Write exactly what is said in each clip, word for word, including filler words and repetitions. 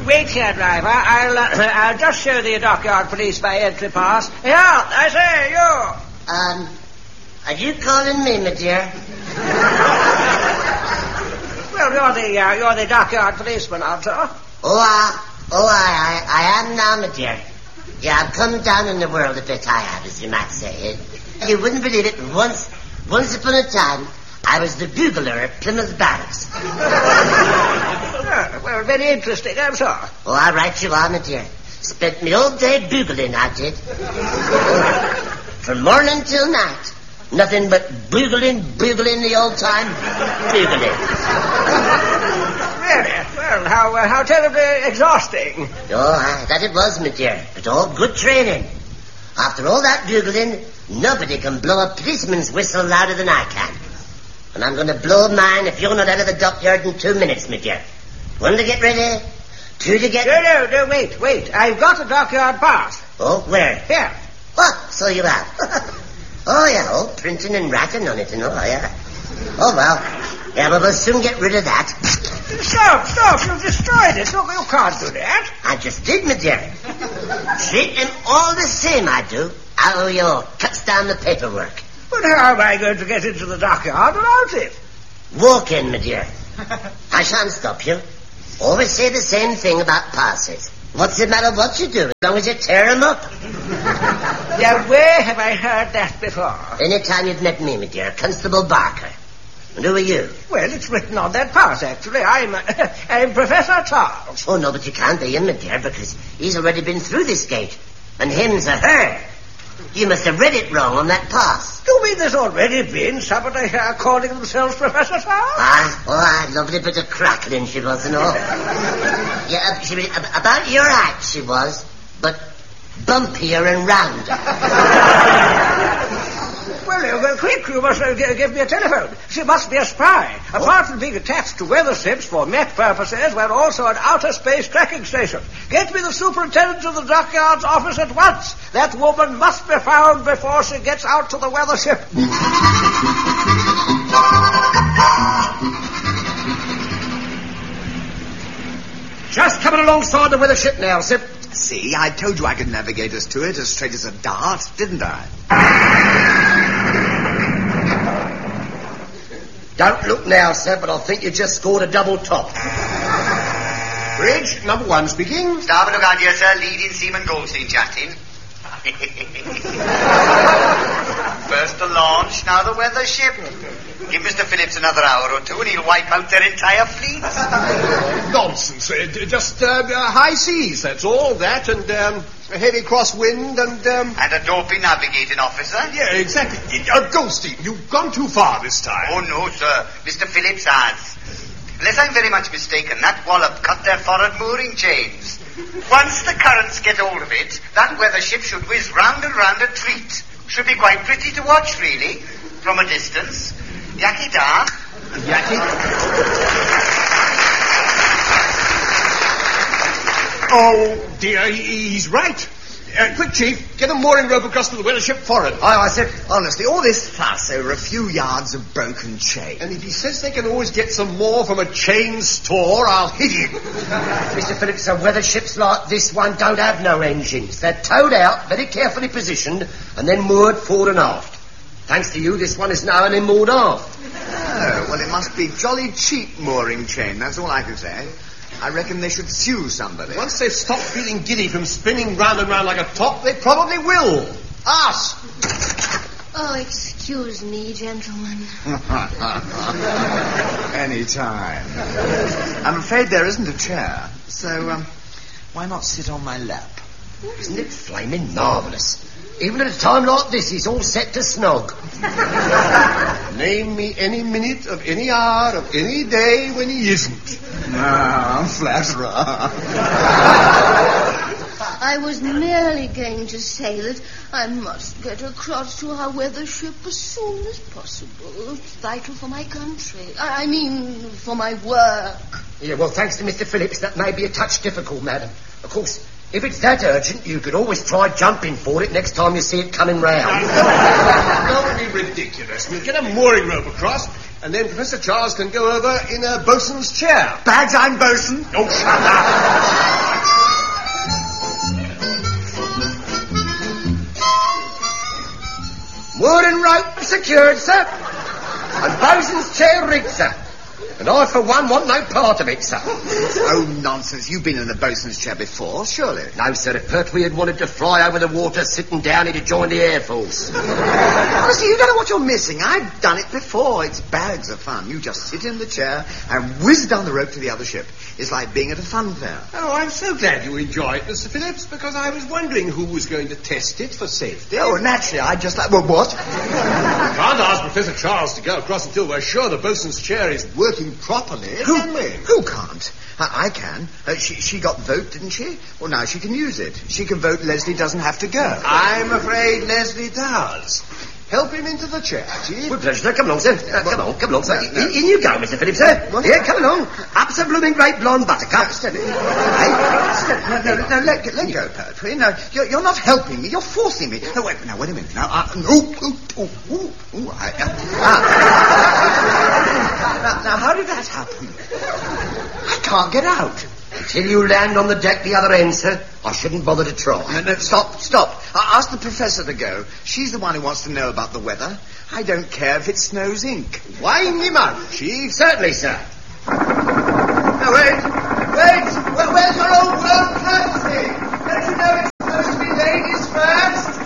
wait here, driver. I'll, uh, I'll just show the dockyard police my entry pass. Here, I say, you. Um, are you calling me, my dear? Well, you're the, uh, you're the dockyard policeman, aren't you? Oh, I, oh, I, I, I am now, my dear. Yeah, I've come down in the world a bit, I have, as you might say. You wouldn't believe it, once, once upon a time, I was the bugler at Plymouth Barracks. Oh, well, very interesting, I'm sure. Oh, all right, you are, my dear. Spent me all day bugling, I did. From morning till night. Nothing but bugling, bugling the old time, bugling. Really? Well, how, uh, how terribly exhausting. Oh, uh, that it was, my dear. But all good training. After all that bugling, nobody can blow a policeman's whistle louder than I can. And I'm going to blow mine if you're not out of the dockyard in two minutes, my dear. One to get ready, two to get... No, no, no, wait, wait. I've got a dockyard pass. Oh, where? Here. Oh, so you have. Oh, yeah, all printing and writing on it and all, yeah. Oh, well. Yeah, but we'll soon get rid of that. Stop, stop, you've destroyed it. Look, you can't do that. I just did, my dear. Treat them all the same, I do. Oh, you cuts down the paperwork. But how am I going to get into the dockyard without it? Walk in, my dear. I shan't stop you. Always say the same thing about passes. What's the matter what you do, as long as you tear them up? Now, where have I heard that before? Any time you've met me, my dear, Constable Barker. And who are you? Well, it's written on that pass, actually. I'm, uh, I'm Professor Charles. Oh, no, but you can't be him, my dear, because he's already been through this gate. And him's a her. You must have read it wrong on that pass. You mean there's already been somebody here calling themselves Professor Charles? Ah, oh, ah, lovely bit of crackling she was and all. Yeah, uh, she was, uh, about your height she was, but bumpier and rounder. Well, uh, well, quick, you must uh, g- give me a telephone. She must be a spy. What? Apart from being attached to weather ships for met purposes, we're also an outer space tracking station. Get me the superintendent of the dockyard's office at once. That woman must be found before she gets out to the weather ship. Just coming alongside the weather ship now, Sip. See, I told you I could navigate us to it as straight as a dart, didn't I? Don't look now, sir, but I think you just scored a double top. Bridge, number one speaking. Starboard look out, dear sir. Leading Seaman Goldstein chatting. First the launch, now the weather ship. Give Mister Phillips another hour or two and he'll wipe out their entire fleet. Nonsense. Uh, just uh, uh, high seas, that's all. That and um, a heavy crosswind and... Um... And a dopey navigating officer. Yeah, exactly. Uh, Goldstein, you've gone too far this time. Oh, no, sir. Mister Phillips has. Unless I'm very much mistaken, that wallop cut their forward mooring chains. Once the currents get hold of it, that weather ship should whiz round and round a treat. Should be quite pretty to watch, really, from a distance. Yaki da. Yaki? Oh, dear, he, he's right. Uh, quick, Chief, get a mooring rope across to the weather ship forward. Aye, I said, honestly, all this fuss over a few yards of broken chain. And if he says they can always get some more from a chain store, I'll hit him. Mister Phillips, uh, weather ships like this one don't have no engines. They're towed out, very carefully positioned, and then moored forward and aft. Thanks to you, this one is now only moored aft. Oh, well, it must be jolly cheap mooring chain, that's all I can say. I reckon they should sue somebody. Once they've stopped feeling giddy from spinning round and round like a top, they probably will. Us! Oh, excuse me, gentlemen. Any time. I'm afraid there isn't a chair, so um, why not sit on my lap? Isn't it flaming marvellous? Even at a time like this, he's all set to snog. Name me any minute of any hour of any day when he isn't. Ah, flatterer. I was merely going to say that I must get across to our weather ship as soon as possible. It's vital for my country. I mean, for my work. Yeah, well, thanks to Mister Phillips, that may be a touch difficult, madam. Of course, if it's that urgent, you could always try jumping for it next time you see it coming round. Don't be ridiculous. We'll get a mooring rope across, and then Professor Charles can go over in a bosun's chair. Bags, I'm bosun. Oh, shut up. Wood and rope secured, sir. And bosun's chair rigged, sir. And I, for one, want no part of it, sir. Oh, nonsense. You've been in the bosun's chair before, surely. No, sir. If Pertwee had wanted to fly over the water sitting down, he'd have joined the Air Force. Honestly, you don't know what you're missing. I've done it before. It's bags of fun. You just sit in the chair and whiz down the rope to the other ship. It's like being at a fun fair. Oh, I'm so glad you enjoy it, Mister Phillips, because I was wondering who was going to test it for safety. Oh, naturally, I just like... Well, what? We can't ask Professor Charles to go across until we're sure the bosun's chair is working properly, Who, can we? who can't? I, I can. Uh, she, she got the vote, didn't she? Well, now she can use it. She can vote Leslie doesn't have to go. I'm afraid Leslie does. Help him into the chair, Chief. With pleasure, sir. Come along, sir. Uh, come on, come along, sir. No, no. In, in you go, Mister Phillips, sir. What? Here, come along. Up's a blooming great blonde buttercup. Steady. Hey, steady. No, no, no, let, let go, Pertwee. No, you're, you're not helping me. You're forcing me. No, wait, now, wait a minute. Now, uh, ooh, ooh, ooh, ooh, ooh, I, uh, ah. now, now, how did that happen? I can't get out. Until you land on the deck the other end, sir, I shouldn't bother to try. No, no, stop, stop. I asked the professor to go. She's the one who wants to know about the weather. I don't care if it snows ink. Wind him out, Chief. Certainly, sir. No, wait, wait. Where, where's your old world courtesy? Don't you know it's supposed to be ladies first?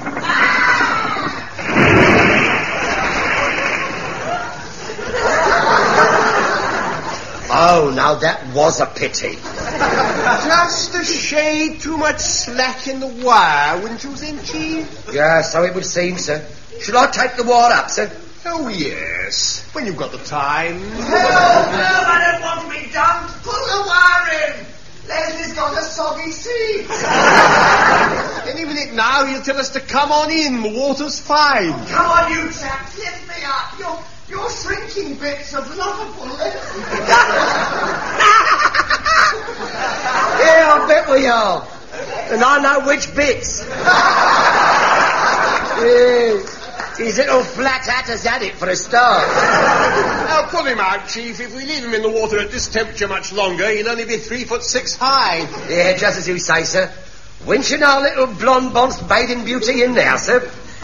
Oh, now that was a pity. Just a shade too much slack in the wire, wouldn't you think, Chief? Yeah, so it would seem, sir. Should I take the wire up, sir? Oh, yes. When you've got the time. No, no, I don't want to be dumped. Put the wire in. Leslie's got a soggy seat. Any minute now, he'll tell us to come on in. The water's fine. Come on, you chaps, lift me up. You're, you're shrinking bits of lovable Leslie. Yeah, I bet we are. And I know which bits. Yeah. His little flat hat has had it for a start. Now, pull him out, Chief. If we leave him in the water at this temperature much longer, he'll only be three foot six high. Yeah, just as you say, sir. Winching our little blonde bonce bathing beauty in now, sir.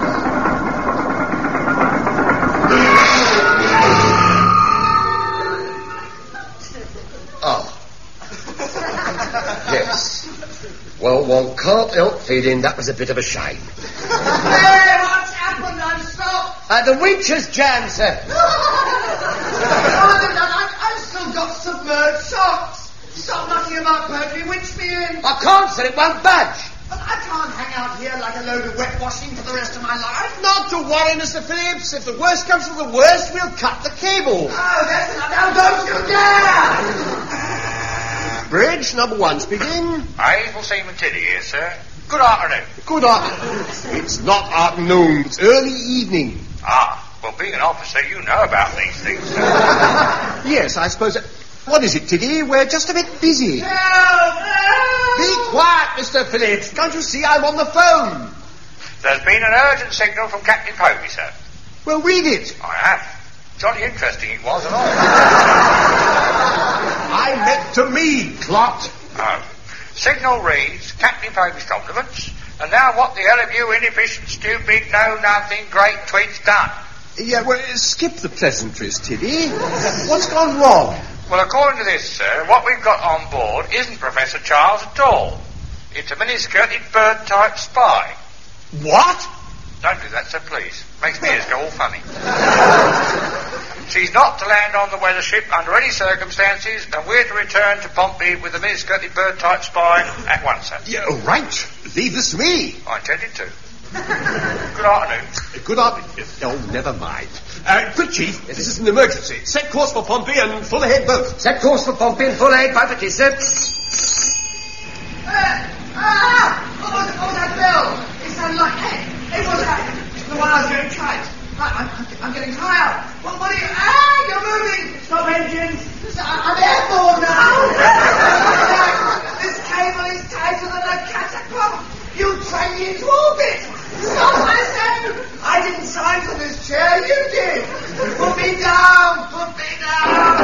Oh. Yes. Well, one can't help feeling that was a bit of a shame. Hey, what's happened? I'm stopped. Uh, the winch has jammed, sir. I've still got submerged socks. Stop knocking about, Pertwee. Winch me in. I can't, sir. It won't budge. But I can't hang out here like a load of wet washing for the rest of my life. Not to worry, Mister Phillips. If the worst comes to the worst, we'll cut the cable. Oh, that's enough. Now, don't you dare! Bridge number one speaking. Naval Seaman Tiddy here, sir. Good afternoon. Good afternoon. It's not afternoon. It's early evening. Ah, well, being an officer, you know about these things, sir. Yes, I suppose... That... What is it, Tiddy? We're just a bit busy. Help! Help! Be quiet, Mister Phillips. Can't you see I'm on the phone? There's been an urgent signal from Captain Povey, sir. Well, read it. I have. Jolly interesting it was, and all. I meant to me, Clot. Oh. Signal reads, Captain Povey's compliments, and now what the hell have you inefficient, stupid, know-nothing, great twigs done? Yeah, well, skip the pleasantries, Tiddy. What's gone wrong? Well, according to this, sir, what we've got on board isn't Professor Charles at all. It's a mini-skirted bird-type spy. What? Don't do that, sir, please. Makes me ears go all funny. She's not to land on the weather ship under any circumstances, and we're to return to Pompey with the mini-skirted bird-type spy at once, sir. Yeah, right. Leave this to me. I intended to. Good afternoon. Uh, good afternoon. Oh, never mind. Uh, quick, Chief. This is an emergency. Set course for Pompey and full ahead both. Set course for Pompey and full ahead both at you, sir. Uh, ah! What was, what was that bell? It sounded like... Hey, it was that. The one I was going tight. I, I'm, I'm getting higher. What, what are you... Ah, you're moving. Stop engines. I'm airborne now. This cable is tighter than a catacomb. You train me into orbit. Stop, I said. I didn't sign for this chair. You did. Put me down. Put me down.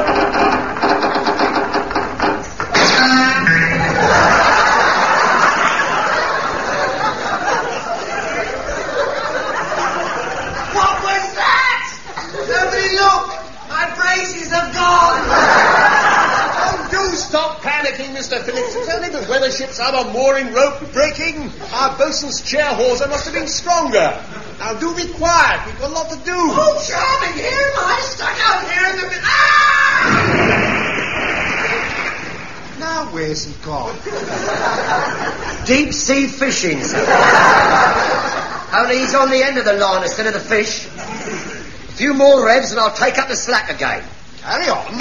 What breaking, Mister Phillips. It's only the weather ship's other mooring rope breaking. Our bosun's chair hawser must have been stronger. Now do be quiet. We've got a lot to do. Oh, charming. Here am I, stuck out here in the... mid- Ah! Now where's he gone? Deep sea fishing, sir. Only he's on the end of the line instead of the fish. A few more revs and I'll take up the slack again. Carry on.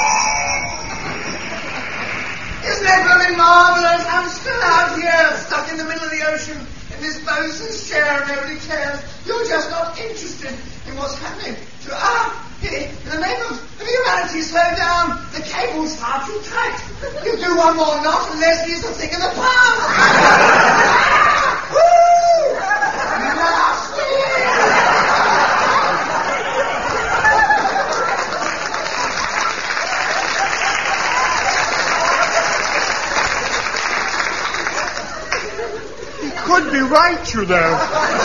Isn't it really marvellous? I'm still out here, stuck in the middle of the ocean, in this bosun's chair, and nobody cares. You're just not interested in what's happening. To, ah, in the name of humanity, slow down. The cable's far too tight. You do one more knot, and Leslie's a thing of the past. Woo! Nasty! Could be right, you know.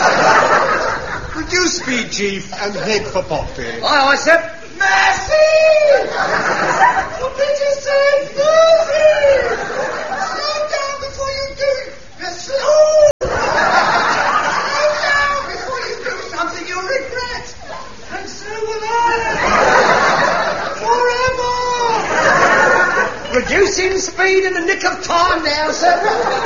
Reduce speed, Chief, and head for Poppy. Aye, aye, sir. Mercy! For pity's sake, mercy! Slow down before you do it. Just slow! Slow down before you do something you'll regret. And so will I. Forever! Reducing speed in the nick of time now, sir.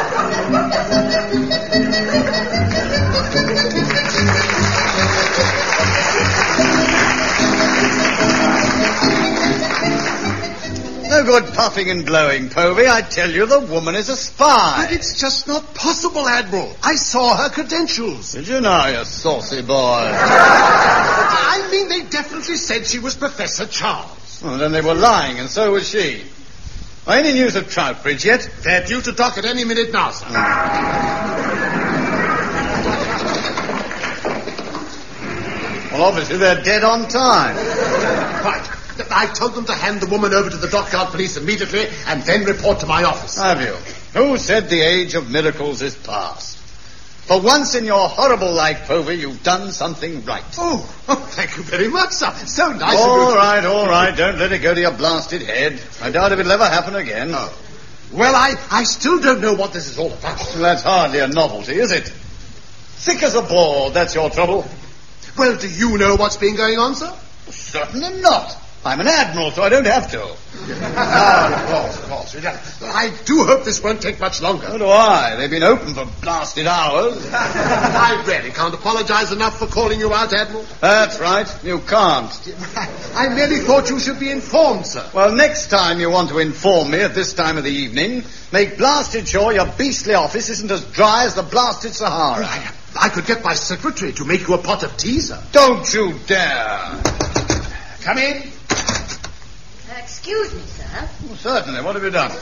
No good puffing and blowing, Povey. I tell you, the woman is a spy. But it's just not possible, Admiral. I saw her credentials. Did you now, you saucy boy? I mean, they definitely said she was Professor Charles. Well, then they were lying, and so was she. Well, any news of Troutbridge yet? They're due to dock at any minute now, sir. Well, obviously they're dead on time. Right. I told them to hand the woman over to the dockyard police immediately and then report to my office. Have you? Who said the age of miracles is past? For once in your horrible life, Povey, you've done something right. Oh, oh, thank you very much, sir. So nice All of you. right, all right. Don't let it go to your blasted head. I doubt if it'll ever happen again. Oh. Well, I, I still don't know what this is all about. Well, that's hardly a novelty, is it? Thick as a board, that's your trouble. Well, do you know what's been going on, sir? Certainly not. I'm an admiral, so I don't have to. Ah, of course, of course. I do hope this won't take much longer. So do I. They've been open for blasted hours. I really can't apologize enough for calling you out, Admiral. That's right. You can't. I merely thought you should be informed, sir. Well, next time you want to inform me at this time of the evening, make blasted sure your beastly office isn't as dry as the blasted Sahara. I, I could get my secretary to make you a pot of tea, sir. Don't you dare. Come in. Uh, excuse me, sir. Well, certainly. What have you done?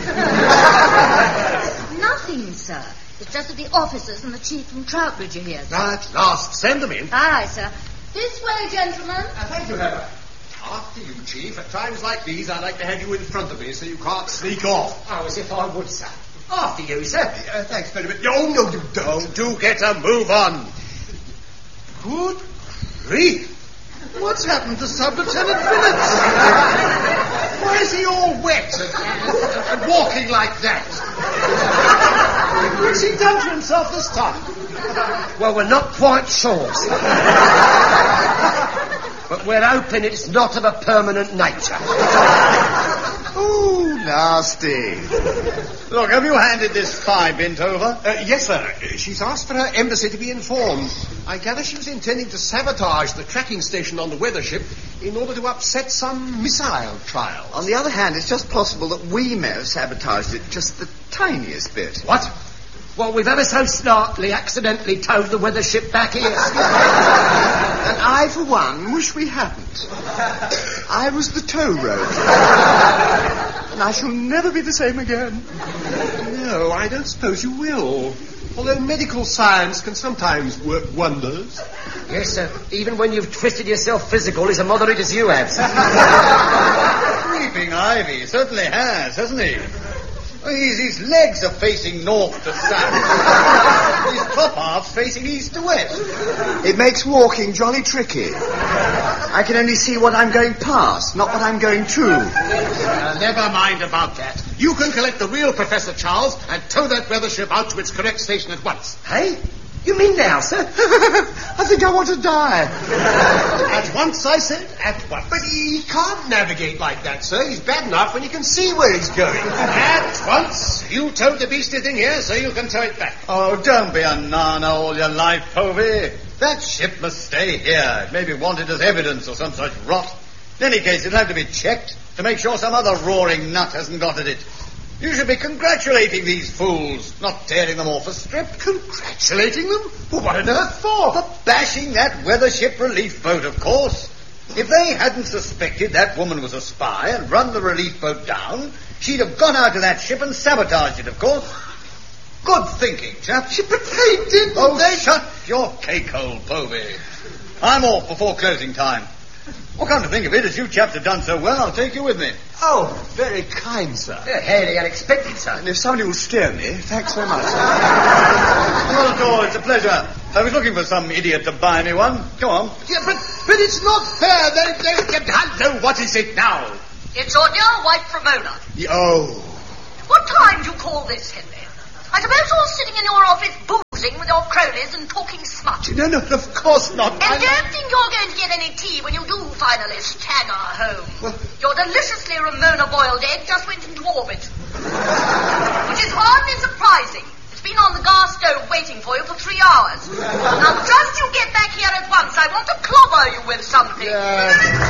Nothing, sir. It's just that the officers and the chief from Troutbridge are here, sir. At last. Send them in. Aye, sir. This way, gentlemen. Uh, thank you, Heather. After you, Chief. At times like these, I like to have you in front of me so you can't sneak off. Oh, as if I would, sir. After you, sir. Uh, thanks very much. No, no, you don't. Do get a move on. Good grief. What's happened to Sub-Lieutenant Phillips? Why is he all wet and, and, and walking like that? What's he done to himself this time? Well, we're not quite sure, sir. But we're hoping it's not of a permanent nature. Ooh, nasty. Look, have you handed this spy bint over? Uh, yes, sir. She's asked for her embassy to be informed. I gather she was intending to sabotage the tracking station on the weather ship in order to upset some missile trials. On the other hand, it's just possible that we may have sabotaged it just the tiniest bit. What? Well, we've ever so slightly accidentally towed the weather ship back here. And I, for one, wish we hadn't. I was the tow rope. And I shall never be the same again. No, I don't suppose you will. Although medical science can sometimes work wonders. Yes, sir. Even when you've twisted yourself physical as moderate as you have, sir. Creeping Ivy certainly has, hasn't he? His, his legs are facing north to south. His top half's facing east to west. It makes walking jolly tricky. I can only see what I'm going past, not what I'm going to. Uh, never mind about that. You can collect the real Professor Charles and tow that weather ship out to its correct station at once. Hey? You mean now, sir? I think I want to die. At once, I said, at once. But he can't navigate like that, sir. He's bad enough when he can see where he's going. At once. You towed the beastly thing here, so you can tow it back. Oh, don't be a nana all your life, Povey. That ship must stay here. It may be wanted as evidence or some such rot. In any case, it'll have to be checked to make sure some other roaring nut hasn't got at it. You should be congratulating these fools, not tearing them off a strip. Congratulating them? Well, what on earth for? For bashing that weather ship relief boat, of course. If they hadn't suspected that woman was a spy and run the relief boat down, she'd have gone out to that ship and sabotaged it, of course. Good thinking, chap. But they didn't. Oh, they... shut your cake hole, Povey. I'm off before closing time. Well, come to think of it, as you chaps have done so well, I'll take you with me. Oh, very kind, sir. Yeah, highly unexpected, sir. And if somebody will steer me, thanks very much. Not at all, it's a pleasure. I was looking for some idiot to buy me one. Go on. Yeah, but, but it's not fair. They, they, they, hello, what is it now? It's your dear wife, Ramona. Oh. What time do you call this, Henry? I suppose you're sitting in your office boozing with your cronies and talking smut. No, no, of course not. And I... don't think you're going to get any tea when you do finally stagger home. Well... Your deliciously Ramona boiled egg just went into orbit. Which is hardly surprising. It's been on the gas stove waiting for you for three hours. Now just you get back here at once. I want to clobber you with something. Yeah.